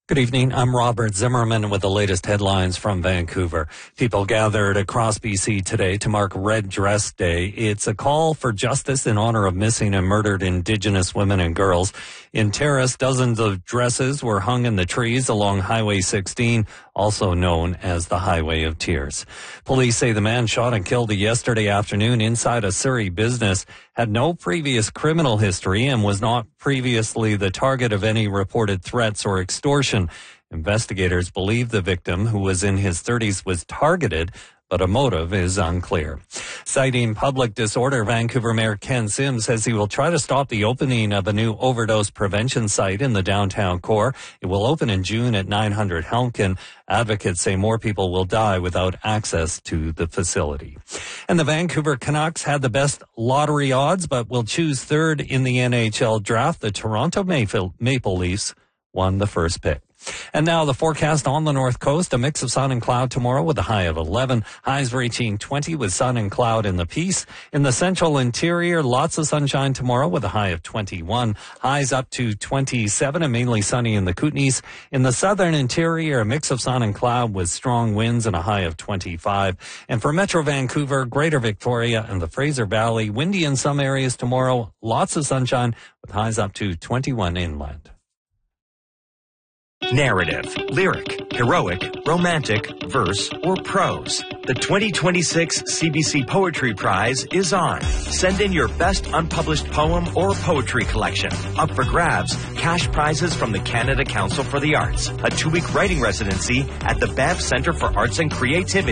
Good evening. I'm Robert Zimmerman with the latest headlines from Vancouver. People gathered across BC today to mark Red Dress Day. It's a call for justice in honor of missing and murdered Indigenous women and girls. In Terrace, dozens of dresses were hung in the trees along Highway 16, also known as the Highway of Tears. Police say the man shot and killed yesterday afternoon inside a Surrey business had no previous criminal history and was not previously the target of any reported threats or extortion. Investigators believe the victim, who was in his 30s, was targeted, but a motive is unclear. Citing public disorder, Vancouver Mayor Ken Sims says he will try to stop the opening of a new overdose prevention site in the downtown core. It will open in June at 900 Helmkin. Advocates say more people will die without access to the facility. And the Vancouver Canucks had the best lottery odds, but will choose third in the NHL draft. The Toronto Maple Leafs won the first pick. And now the forecast on the north coast, a mix of sun and cloud tomorrow with a high of 11. Highs reaching 20 with sun and cloud in the Peace. In the central interior, lots of sunshine tomorrow with a high of 21. Highs up to 27 and mainly sunny in the Kootenays. In the southern interior, a mix of sun and cloud with strong winds and a high of 25. And for Metro Vancouver, Greater Victoria and the Fraser Valley, windy in some areas tomorrow. Lots of sunshine with highs up to 21 inland. Narrative, lyric, heroic, romantic, verse, or prose. The 2026 CBC Poetry Prize is on. Send in your best unpublished poem or poetry collection. Up for grabs, cash prizes from the Canada Council for the Arts, a 2-week writing residency at the Banff Centre for Arts and Creativity,